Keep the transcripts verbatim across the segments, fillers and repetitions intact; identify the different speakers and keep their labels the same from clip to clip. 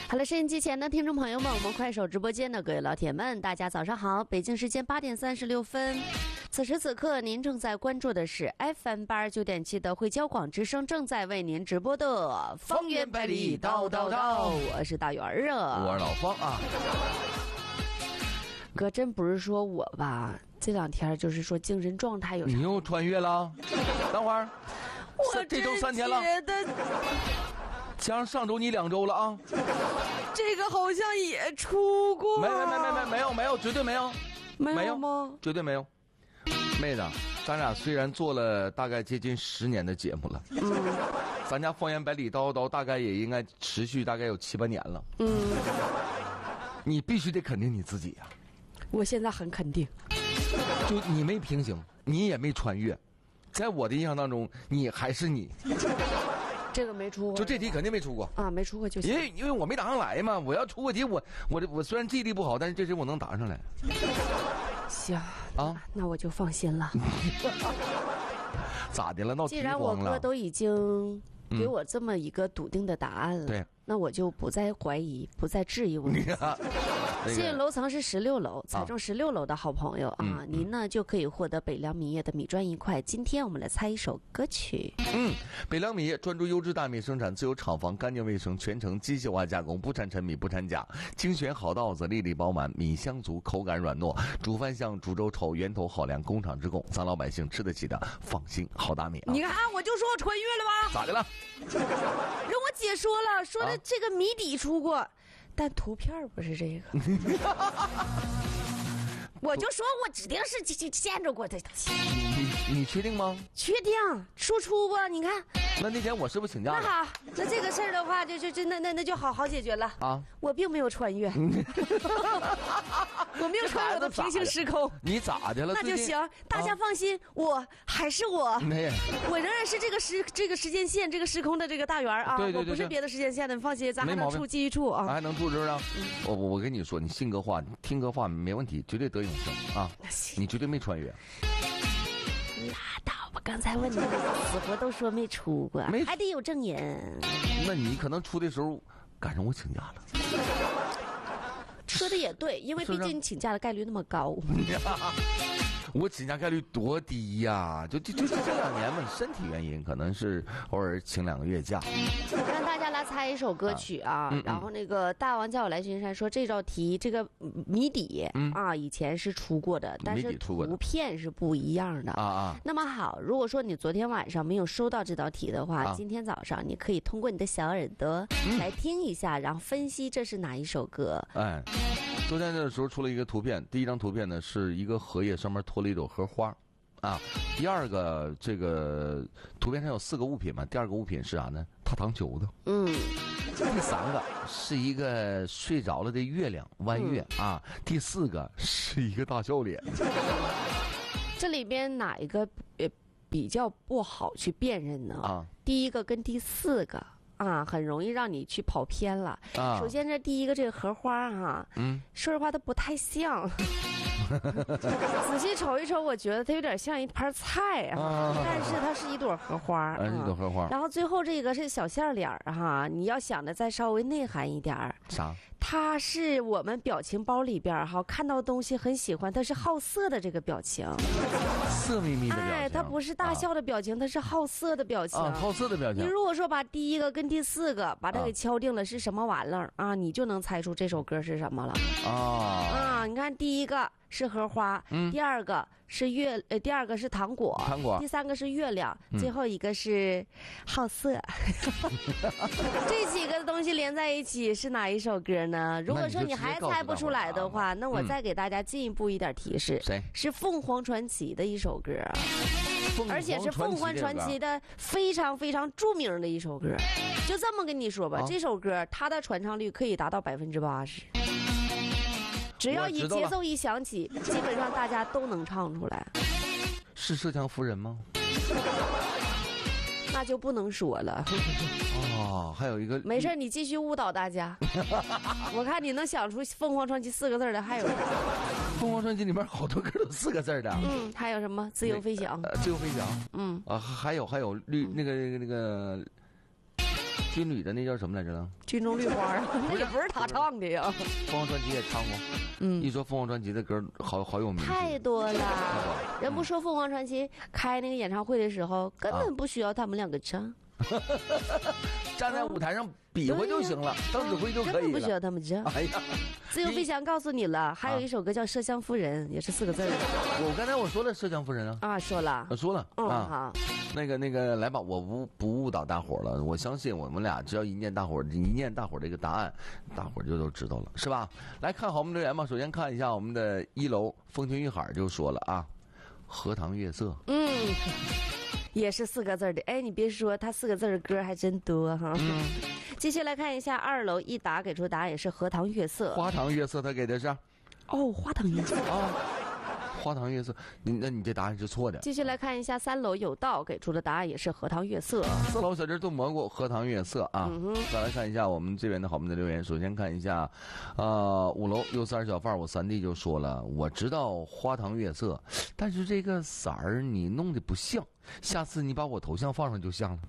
Speaker 1: 好了，收音机前的听众朋友们，我们快手直播间的各位老铁们，大家早上好！北京时间八点三十六分，此时此刻您正在关注的是 F M 八十九点七的汇交广之声正在为您直播的方圆百里叨叨叨，我是大圆儿啊，
Speaker 2: 我是老方啊。
Speaker 1: 哥，真不是说我吧，这两天就是说精神状态有啥？
Speaker 2: 你又穿越了？等会儿，
Speaker 1: 我
Speaker 2: 这周三天了，
Speaker 1: 觉得
Speaker 2: 加上上周你两周了啊。
Speaker 1: 这个好像也出过，
Speaker 2: 没没没没没没有没有，绝对没有，
Speaker 1: 没有吗？
Speaker 2: 绝对没有。妹子，咱俩虽然做了大概接近十年的节目了，嗯，咱家方圆百里叨叨大概也应该持续大概有七八年了，嗯，你必须得肯定你自己呀、啊。
Speaker 1: 我现在很肯定，
Speaker 2: 就你没平行，你也没穿越，在我的印象当中，你还是你。
Speaker 1: 这个没出过，
Speaker 2: 就这题肯定没出过
Speaker 1: 啊，没出过就行。
Speaker 2: 因为因为我没答上来嘛，我要出过题，我我我虽然记忆力不好，但是这题我能答上来。
Speaker 1: 行
Speaker 2: 啊，
Speaker 1: 那我就放心了。
Speaker 2: 咋的了？闹
Speaker 1: 既然我哥都已经给我这么一个笃定的答案了，
Speaker 2: 嗯、对，
Speaker 1: 那我就不再怀疑，不再质疑我。幸运楼层是十六楼，猜中十六楼的好朋友啊，
Speaker 2: 嗯、
Speaker 1: 您呢就可以获得北凉米业的米砖一块。今天我们来猜一首歌曲。
Speaker 2: 嗯，北凉米业专注优质大米生产，自有厂房，干净卫生，全程机械化加工，不掺陈米，不掺钾，精选好稻子，粒粒饱满，米香足，口感软糯，煮饭香，煮粥稠，源头好粮，工厂直供，咱老百姓吃得起的，放心好大米啊！
Speaker 1: 你看，我就说我穿越了吧？
Speaker 2: 咋的了？
Speaker 1: 让我姐说了，说的这个谜底出过。啊，但图片不是这个，我就说我指定是见着过的。
Speaker 2: 你你确定吗？
Speaker 1: 确定，输出过，你看。
Speaker 2: 那那天我是不是请假了？
Speaker 1: 那好，那这个事儿的话，就就就那那那就好好解决了啊！我并没有穿越，我没有穿越我的平行时空。
Speaker 2: 你咋的了？
Speaker 1: 那就行，大家放心，啊、我还是我，我仍然是这个时这个时间线这个时空的这个大圆啊！
Speaker 2: 对对对对，
Speaker 1: 我不是别的时间线的，你放心，咱还能处继续处啊，
Speaker 2: 还能处是不是？嗯、我我我跟你说，你信歌话，听歌话没问题，绝对得永生啊！你绝对没穿越。
Speaker 1: 拉倒吧！刚才问你，死活都说没出过，还得有证言。
Speaker 2: 那你可能出的时候赶上我请假了。
Speaker 1: 说的也对，因为毕竟你请假的概率那么高。
Speaker 2: 我请假概率多低呀、啊！就就就是这两年嘛，身体原因可能是偶尔请两个月假。
Speaker 1: 让大家来猜一首歌曲啊，啊嗯嗯然后那个大王叫我来巡山说这道题这个谜底、嗯、啊，以前是出过的，但是图片是不一样的
Speaker 2: 啊啊。
Speaker 1: 那么好，如果说你昨天晚上没有收到这道题的话，
Speaker 2: 啊、
Speaker 1: 今天早上你可以通过你的小耳朵来听一下，嗯、然后分析这是哪一首歌。
Speaker 2: 哎。昨天的时候出了一个图片，第一张图片呢是一个荷叶上面托了一朵荷花，啊，第二个这个图片上有四个物品嘛，第二个物品是啥呢？踏糖球的，
Speaker 1: 嗯，
Speaker 2: 第三个是一个睡着了的月亮弯月、嗯、啊，第四个是一个大笑脸。
Speaker 1: 这里边哪一个呃比较不好去辨认呢？啊，第一个跟第四个。啊，很容易让你去跑偏了。啊、首先，这第一个这个荷花哈、啊，嗯，说实话它不太像。仔细瞅一瞅，我觉得它有点像一盘菜啊，啊但是它是一朵荷花，啊，
Speaker 2: 一朵荷花。
Speaker 1: 然后最后这个是小线脸哈、啊，你要想的再稍微内涵一点儿。
Speaker 2: 啥？
Speaker 1: 它是我们表情包里边哈，看到东西很喜欢，它是好色的这个表情，
Speaker 2: 色眯眯的表情。
Speaker 1: 哎，它不是大笑的表情，啊、它是好色的表情。
Speaker 2: 啊，好色的表情。
Speaker 1: 你如果说把第一个跟第四个把它给敲定了是什么玩意儿啊，你就能猜出这首歌是什么了。
Speaker 2: 啊
Speaker 1: 啊，你看第一个是荷花，嗯，第二个是月，呃，第二个是糖果，
Speaker 2: 糖果，
Speaker 1: 第三个是月亮，嗯、最后一个是好色。这几个东西连在一起是哪一首歌呢？如果说你还猜不出来的话，那我再给大家进一步一点提示，
Speaker 2: 谁、嗯？
Speaker 1: 是凤凰传奇的一首歌，而且是凤凰传奇的非常非常著名的一首歌。就这么跟你说吧，啊、这首歌它的传唱率可以达到百分之八十。只要一节奏一响起，基本上大家都能唱出来。
Speaker 2: 是麝香夫人吗？
Speaker 1: 那就不能说了。
Speaker 2: 哦，还有一个，
Speaker 1: 没事，你继续误导大家。我看你能想出凤凰传奇四个字的还有啥？
Speaker 2: 凤凰传奇里面好多歌都四个字的。
Speaker 1: 嗯，还有什么？自由飞翔。
Speaker 2: 呃、自由飞翔。
Speaker 1: 嗯
Speaker 2: 啊，还有还有绿那个那个那个。 军旅的那叫什么来着呢？
Speaker 1: 军中绿花啊，那也不是他唱的呀。
Speaker 2: 凤凰传奇也唱过。嗯，一说凤凰传奇的歌，好好有名。
Speaker 1: 太多了，人不说凤凰传奇开那个演唱会的时候，根本不需要他们两个唱。
Speaker 2: 站在舞台上比划就行了，当指挥就可以了，
Speaker 1: 根本不需要他们唱。哎呀，自由飞翔告诉你了，还有一首歌叫《麝香夫人》，也是四个字。
Speaker 2: 我刚才我说了麝香夫人啊。
Speaker 1: 啊，说了。
Speaker 2: 我说了。
Speaker 1: 嗯，好。
Speaker 2: 那个那个，来吧，我不不误导大伙了。我相信我们俩只要一念大伙一念大伙这个答案，大伙就都知道了，是吧？来看好我们留言吧。首先看一下我们的一楼风情玉海就说了啊，荷塘月色。
Speaker 1: 嗯。也是四个字的，哎，你别说，他四个字的歌还真多哈。嗯、继续来看一下二楼一达给出答案也是荷塘月色。
Speaker 2: 花塘月色他给的是？
Speaker 1: 哦，花塘月色
Speaker 2: 啊，花塘月色，你那你这答案是错的。
Speaker 1: 继续来看一下三楼有道给出的答案也是荷塘月色。
Speaker 2: 四楼小鸡炖蘑菇，荷塘月色啊。嗯、再来看一下我们这边的好朋友的留言，首先看一下，呃，五楼六三小贩我三弟就说了，我知道花塘月色，但是这个色儿你弄得不像。下次你把我头像放上就像了。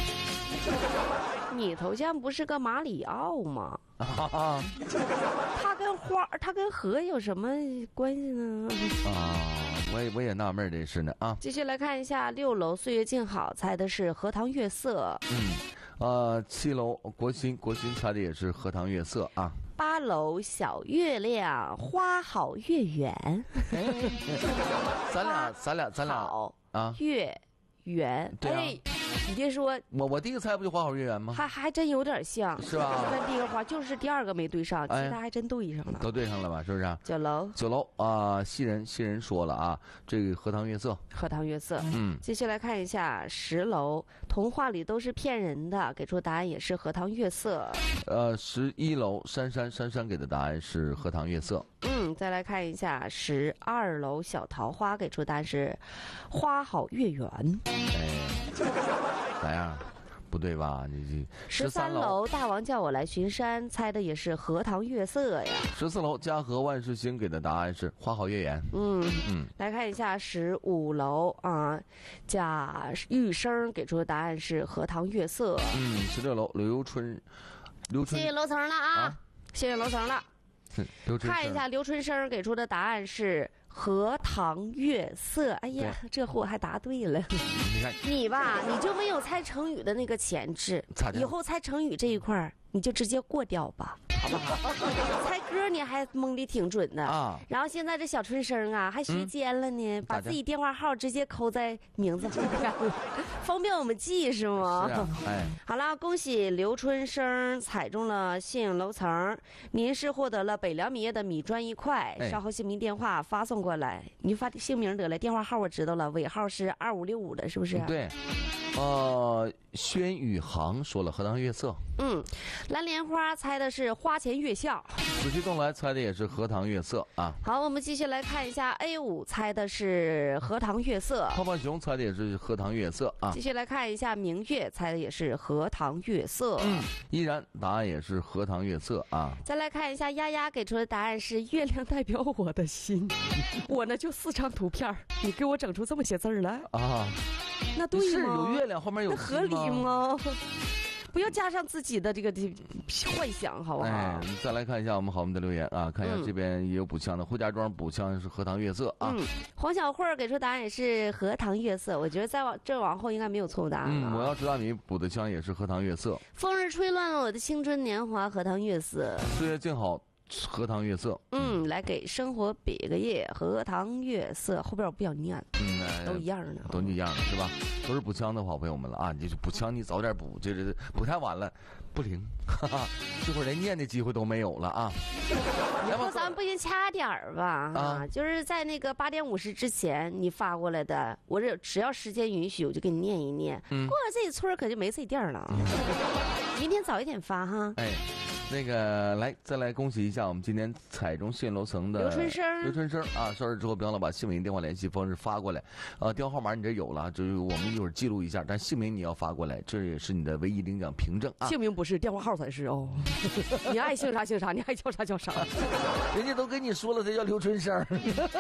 Speaker 1: 你头像不是个马里奥吗？啊，他跟花，他跟河有什么关系呢？
Speaker 2: 啊，我也我也纳闷这事呢啊。
Speaker 1: 继续来看一下六楼岁月静好猜的是荷塘月色。
Speaker 2: 嗯，呃，七楼国新国新猜的也是荷塘月色啊。
Speaker 1: 八楼小月亮花好月圆。
Speaker 2: 咱俩咱俩咱俩
Speaker 1: 啊月。圆，
Speaker 2: 对啊，
Speaker 1: 哎，你别说，
Speaker 2: 我我第一个猜不就花好月圆吗？
Speaker 1: 还还真有点像，
Speaker 2: 是吧？
Speaker 1: 跟第一个花就是第二个没对上，
Speaker 2: 哎、
Speaker 1: 其他还真对上了，
Speaker 2: 都对上了吧？是不是？
Speaker 1: 九楼，
Speaker 2: 九楼啊，西人西人说了啊，这个荷塘月色，
Speaker 1: 荷塘月色，
Speaker 2: 嗯，
Speaker 1: 继续来看一下十楼，童话里都是骗人的，给出答案也是荷塘月色。
Speaker 2: 呃，十一楼珊珊珊珊给的答案是荷塘月色。
Speaker 1: 嗯，再来看一下十二楼小桃花给出答案是花好月圆。
Speaker 2: 哎，咋样？不对吧？你
Speaker 1: 十三楼大王叫我来巡山，猜的也是荷塘月色呀。
Speaker 2: 十四楼嘉禾万事兴给的答案是花好月圆。
Speaker 1: 嗯嗯，来看一下十五楼啊，贾玉生给出的答案是荷塘月色。
Speaker 2: 嗯，十六楼刘春，刘春，
Speaker 1: 谢谢楼层了啊，啊谢谢楼层了。看一下刘春生给出的答案是荷塘月色。哎呀，这货还答对了。
Speaker 2: 你看
Speaker 1: 你吧，你就没有猜成语的那个潜质，以后猜成语这一块你就直接过掉吧，好不好？猜歌你还蒙的挺准的啊。然后现在这小春生啊，还学尖了呢，嗯、把自己电话号直接扣在名字后边了，方便我们记是吗？
Speaker 2: 是啊，哎，
Speaker 1: 好了，恭喜刘春生踩中了信用楼层，您是获得了北凉米业的米砖一块。哎、稍后姓名电话发送过来，你发姓名得了，电话号我知道了，尾号是二五六五的，是不是？
Speaker 2: 对。呃，轩宇航说了荷塘月色。
Speaker 1: 嗯，蓝莲花猜的是花前月下。
Speaker 2: 紫气东来猜的也是荷塘月色啊。
Speaker 1: 好，我们继续来看一下 A 五猜的是荷塘月色。
Speaker 2: 泡泡熊猜的也是荷塘月色啊。
Speaker 1: 继续来看一下明月猜的也是荷塘月色。
Speaker 2: 嗯，依然答案也是荷塘月色啊。
Speaker 1: 再来看一下丫丫给出的答案是月亮代表我的心。我呢就四张图片，你给我整出这么些字儿来啊？那对吗？
Speaker 2: 是有月亮后面有
Speaker 1: 合理吗？不要加上自己的这个幻想，好不好？
Speaker 2: 哎，再来看一下我们好我们的留言啊，看一下这边也有补枪的，胡家庄补枪是荷塘月色啊。
Speaker 1: 嗯，黄小慧给出答案也是荷塘月色，我觉得再往这往后应该没有错误答案。
Speaker 2: 嗯，我要吃大米补的枪也是荷塘月色。
Speaker 1: 风儿吹乱了我的青春年华，荷塘月色。
Speaker 2: 岁月静好。荷塘月色，
Speaker 1: 嗯，来给生活比个耶。荷塘月色后边我不想念了，嗯，都一样的，
Speaker 2: 都一样的是吧？都是补枪的好朋友们了啊！你就补枪，你早点补，这这补太晚了不灵，哈哈，这会儿连念的机会都没有了啊！
Speaker 1: 以后咱不行掐点儿吧啊！就是在那个八点五十之前你发过来的，我这只要时间允许，我就给你念一念。嗯，过了这一村可就没这地儿了啊！明天早一点发哈。
Speaker 2: 哎。那个来，再来恭喜一下我们今天彩中信楼层的
Speaker 1: 刘春生。
Speaker 2: 刘春生啊，上市之后别忘了把姓名、电话联系方式发过来，呃，电话号码你这有了，就是我们一会儿记录一下，但姓名你要发过来，这也是你的唯一领奖凭证啊。
Speaker 1: 姓名不是，电话号才是哦。你爱姓啥姓啥，你爱叫啥叫啥。
Speaker 2: 人家都跟你说了，这叫刘春生。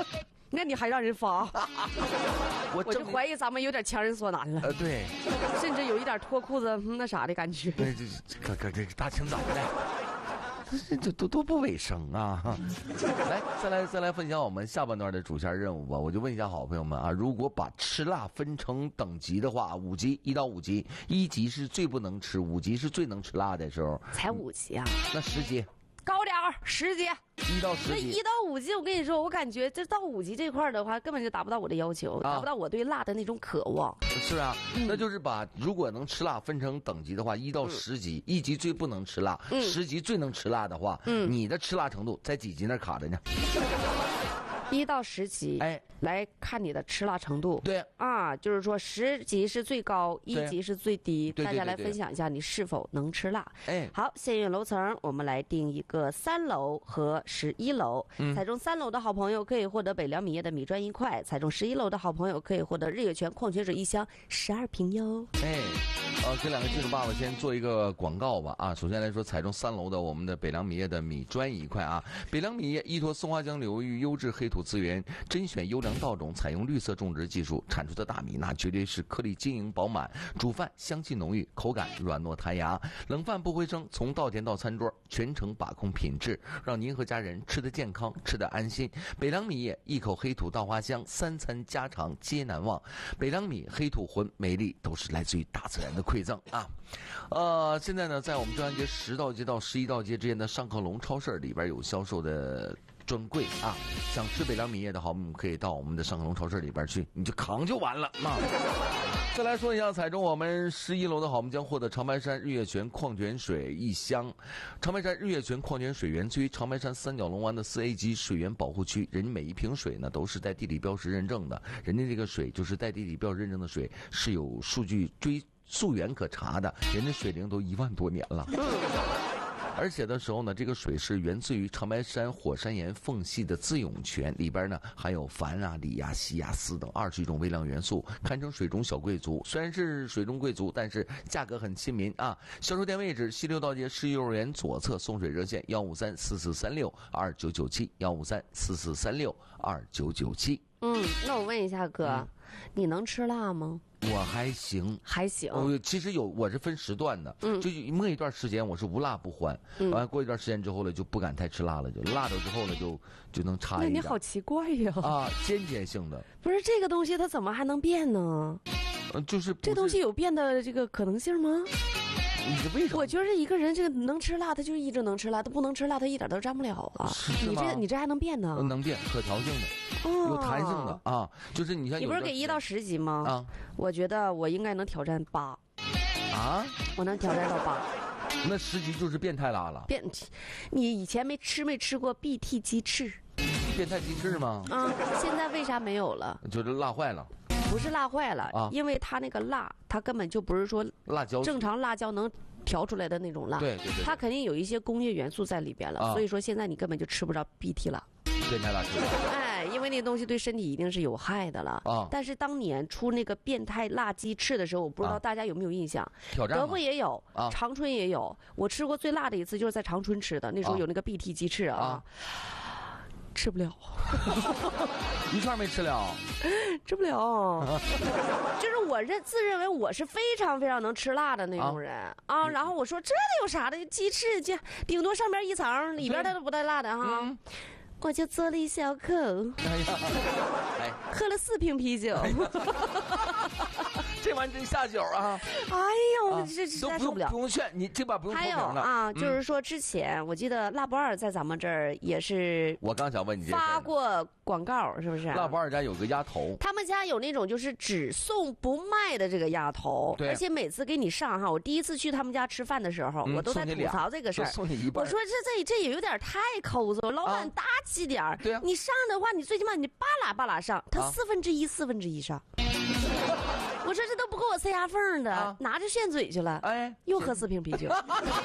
Speaker 1: 那你还让人发？
Speaker 2: 我
Speaker 1: 我就怀疑咱们有点强人所难了。
Speaker 2: 呃，对，
Speaker 1: 甚至有一点脱裤子那啥的感觉。
Speaker 2: 对，这可可这大清早的，这这多多不卫生啊！来，再来再来分享我们下半段的主线任务吧。我就问一下好朋友们啊，如果把吃辣分成等级的话，五级一到五级，一级是最不能吃，五级是最能吃辣的时候，
Speaker 1: 才五级啊？
Speaker 2: 那十级
Speaker 1: 高点儿，十级。
Speaker 2: 一到十级，
Speaker 1: 那一到五级，我跟你说，我感觉这到五级这块的话，根本就达不到我的要求，啊、达不到我对辣的那种渴望。
Speaker 2: 是啊，嗯、那就是把如果能吃辣分成等级的话，一到十级，嗯、一级最不能吃辣，嗯、十级最能吃辣的话，嗯、你的吃辣程度在几级那卡着呢？
Speaker 1: 一到十级，哎，来看你的吃辣程度。
Speaker 2: 对
Speaker 1: 啊，就是说十级是最高，一级是最低。
Speaker 2: 对对对对对，
Speaker 1: 大家来分享一下你是否能吃辣。
Speaker 2: 哎，
Speaker 1: 好，幸运楼层我们来定一个三楼和十一楼。嗯，踩中三楼的好朋友可以获得北凉米业的米砖一块，踩中十一楼的好朋友可以获得日月泉矿泉水一箱十二瓶哟。
Speaker 2: 哎，呃，这两个技术爸爸先做一个广告吧啊。首先来说，踩中三楼的我们的北凉米业的米砖一块啊，北凉米业依托松花江流域优质黑土资源，甄选优良稻种，采用绿色种植技术，产出的大米那绝对是颗粒晶莹饱满，煮饭香气浓郁，口感软糯弹牙，冷饭不回声。从稻田到餐桌，全程把控品质，让您和家人吃得健康，吃得安心。北凉米业，一口黑土稻花香，三餐家常皆难忘。北凉米黑土浑美丽，都是来自于大自然的馈赠啊。呃，现在呢，在我们中安街十道街到十一道街之间的上客隆超市里边有销售的专柜啊，想吃北凉米业的好，我们可以到我们的上客隆超市里边去，你就扛就完了啊。再来说一下，踩中我们十一楼的好，我们将获得长白山日月泉矿泉水一箱。长白山日月泉矿泉水源自于长白山三角龙湾的四 A 级水源保护区，人家每一瓶水呢都是带地理标识认证的，人家这个水就是带地理标识认证的水，是有数据追溯源可查的，人家水龄都一万多年了。而且的时候呢，这个水是源自于长白山火山岩缝隙的自涌泉，里边呢含有钒啊、锂啊、硒啊、锶等二十一种微量元素，堪称水中小贵族。虽然是水中贵族，但是价格很亲民啊。销售店位置：西六道街市幼儿园左侧送水热线幺五三四四三六二九九七幺五三四四三六二九九七。
Speaker 1: 嗯，那我问一下哥，嗯、你能吃辣吗？
Speaker 2: 我还行，
Speaker 1: 还行。
Speaker 2: 我其实有，我是分时段的，嗯，就摸一段时间我是无辣不欢，嗯，完过一段时间之后呢，就不敢太吃辣了，就辣了之后呢，就就能差一点。
Speaker 1: 那你好奇怪呀！
Speaker 2: 啊，间接性的。
Speaker 1: 不是这个东西，它怎么还能变呢？
Speaker 2: 嗯，就是
Speaker 1: 这东西有变的这个可能性吗？
Speaker 2: 你这为什么？
Speaker 1: 我觉得一个人这个能吃辣，他就一直能吃辣；他不能吃辣，他一点都沾不了啊。你这你这还能变呢？
Speaker 2: 能变，可调性的，哦、有弹性的啊。就是你像
Speaker 1: 你不是给一到十级吗？
Speaker 2: 啊，
Speaker 1: 我觉得我应该能挑战八。
Speaker 2: 啊？
Speaker 1: 我能挑战到八。
Speaker 2: 那十级就是变态辣了。
Speaker 1: 变，你以前没吃没吃过 B T 鸡翅？
Speaker 2: 变态鸡翅吗？
Speaker 1: 啊，现在为啥没有了？
Speaker 2: 就是辣坏了。
Speaker 1: 不是辣坏了，啊、因为它那个辣，它根本就不是说
Speaker 2: 辣椒
Speaker 1: 正常辣椒能调出来的那种辣，
Speaker 2: 对对 对, 对，
Speaker 1: 它肯定有一些工业元素在里边了，啊、所以说现在你根本就吃不着 B T 了。
Speaker 2: 变态辣吃。
Speaker 1: 哎，因为那东西对身体一定是有害的了。啊！但是当年出那个变态辣鸡翅的时候，我不知道大家有没有印象？
Speaker 2: 挑战。
Speaker 1: 德国也有，
Speaker 2: 啊，
Speaker 1: 长春也有。我吃过最辣的一次就是在长春吃的，那时候有那个 B T 鸡翅啊。啊吃不了，
Speaker 2: 一串没吃了，
Speaker 1: 吃不了。就是我认自认为我是非常非常能吃辣的那种人 啊, 啊。然后我说这有啥的，鸡翅就顶多上边一层，里边它都不带辣的哈。嗯、我就嘬了一小口，哎呀，哎、喝了四瓶啤酒。哎、
Speaker 2: 这玩意真下酒啊！
Speaker 1: 哎呀，我这实在受不了。
Speaker 2: 不用劝你，这把不用
Speaker 1: 还有啊，就是说之前我记得辣不二在咱们这儿也是，
Speaker 2: 我刚想问你
Speaker 1: 发过广告是不是？
Speaker 2: 辣不二家有个鸭头，
Speaker 1: 他们家有那种就是只送不卖的这个鸭头，而且每次给你上哈，我第一次去他们家吃饭的时候，我都在吐槽这个事儿。
Speaker 2: 送你一半。
Speaker 1: 我说这这这也有点太抠搜，老板大气点儿。
Speaker 2: 对啊，
Speaker 1: 你上的话，你最起码你巴拉巴拉上，他四分之一四分之一上。我说这都不够我塞牙缝的，啊、拿着炫嘴去了，哎，又喝四瓶啤酒。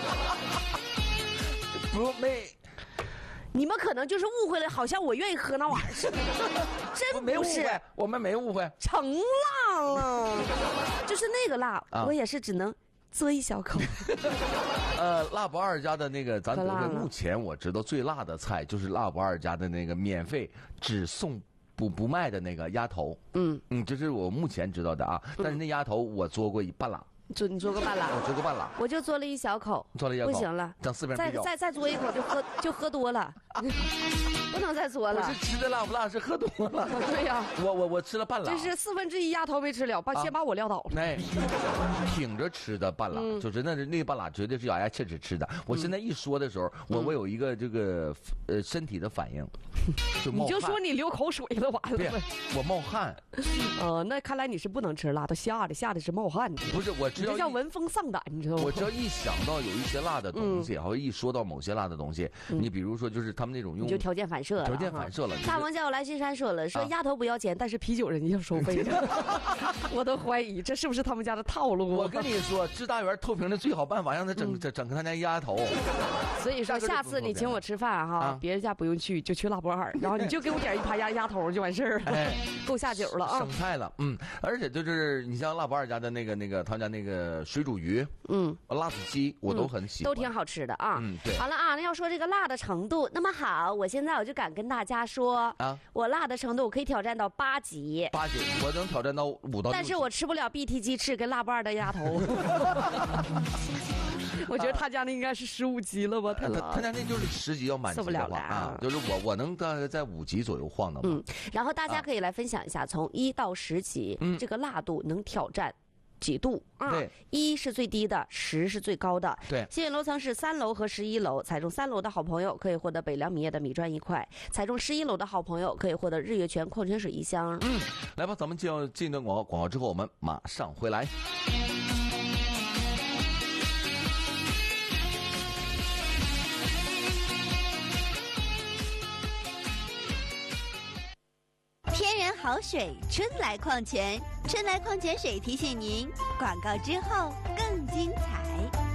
Speaker 2: 不没，
Speaker 1: 你们可能就是误会了，好像我愿意喝那玩意儿似的，真不是，
Speaker 2: 我们没误会，
Speaker 1: 成辣了，就是那个辣，啊、我也是只能嘬一小口。
Speaker 2: 呃，辣不二家的那个，咱德惠目前我知道最辣的菜就是辣不二家的那个免费只送不不卖的那个鸭头。嗯嗯，这是我目前知道的啊。但是那鸭头我做过一半拉。
Speaker 1: 做你做个半拉，
Speaker 2: 我做个半拉，
Speaker 1: 我就做了一小口，
Speaker 2: 做了一小口，
Speaker 1: 不行了，
Speaker 2: 整四瓶
Speaker 1: 再再再嘬一口就喝就喝多了，不能再嘬了。
Speaker 2: 不是吃的辣不辣，是喝多了。
Speaker 1: 对呀、啊，
Speaker 2: 我我我吃了半拉，
Speaker 1: 这是四分之一鸭头没吃了，把、啊、先把我撂倒了。
Speaker 2: 哎，挺着吃的半拉，嗯、就真的是那个半拉绝对是咬牙切齿吃的。我现在一说的时候，嗯、我我有一个这个呃身体的反应，就冒汗。
Speaker 1: 你就说你流口水了，完了。
Speaker 2: 对，我冒汗。
Speaker 1: 呃，那看来你是不能吃辣的，吓的吓的是冒汗。
Speaker 2: 不是，我知道
Speaker 1: 这叫闻风丧胆，你知道吗？
Speaker 2: 我只要一想到有一些辣的东西，然后、嗯、一说到某些辣的东西，嗯、你比如说就是他们那种用，
Speaker 1: 你就条件反射了，
Speaker 2: 条件反射了。
Speaker 1: 大王叫我来新山说了，说鸭头不要钱，啊、但是啤酒人家要收费的。我都怀疑这是不是他们家的套路。
Speaker 2: 我跟你说，治大元透屏的最好办法，让他整、嗯、整整他家鸭头。
Speaker 1: 所以说，下次你请我吃饭哈，啊、别人家不用去，就去辣波尔，然后你就给我点一盘鸭鸭头就完事儿了，哎、够下酒了啊。
Speaker 2: 省菜了，嗯，而且就是你像辣波尔家的那个那个他们家那个水煮鱼，嗯，辣子鸡我都很喜欢、
Speaker 1: 嗯，都挺好吃的啊。
Speaker 2: 嗯，对。
Speaker 1: 好了啊，那要说这个辣的程度，那么好，我现在我就敢跟大家说啊，我辣的程度我可以挑战到八级。
Speaker 2: 八级，我能挑战到五到六级。
Speaker 1: 但是我吃不了 B T 鸡翅跟辣波尔的鸭头。我觉得他家那应该是十五级了吧？他
Speaker 2: 他家那就是十级要满级的话，受不了了啊！就是我我能大概在五级左右晃荡。
Speaker 1: 嗯，然后大家可以来分享一下，从一到十级，嗯，这个辣度能挑战几度啊？
Speaker 2: 对，
Speaker 1: 一是最低的，十是最高的。
Speaker 2: 对，
Speaker 1: 幸运楼层是三楼和十一楼，踩中三楼的好朋友可以获得北凉米业的米砖一块，踩中十一楼的好朋友可以获得日月泉矿泉水一箱。
Speaker 2: 嗯，来吧，咱们进进一段广告，广告之后我们马上回来。
Speaker 3: 天然好水，春来矿泉，春来矿泉水提醒您，广告之后更精彩。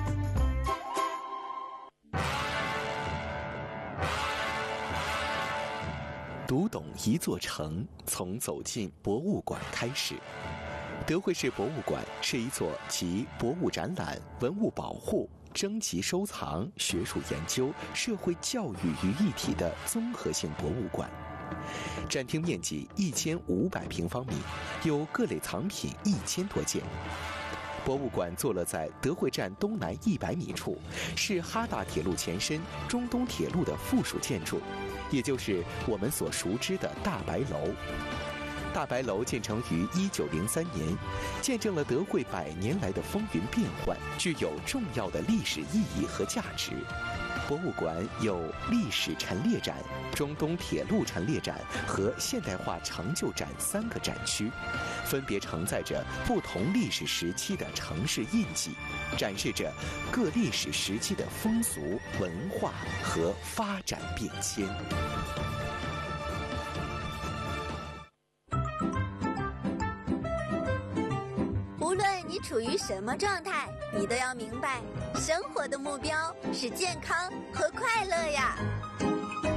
Speaker 4: 读懂一座城，从走进博物馆开始。德惠市博物馆是一座集博物展览、文物保护、征集收藏、学术研究、社会教育于一体的综合性博物馆。展厅面积一千五百平方米，有各类藏品一千多件。博物馆坐落在德惠站东南一百米处，是哈大铁路前身中东铁路的附属建筑，也就是我们所熟知的大白楼。大白楼建成于一九零三年，见证了德惠百年来的风云变幻，具有重要的历史意义和价值。博物馆有历史陈列展、中东铁路陈列展和现代化成就展三个展区，分别承载着不同历史时期的城市印记，展示着各历史时期的风俗、文化和发展变迁。
Speaker 3: 无论你处于什么状态，你都要明白，生活的目标是健康和快乐呀。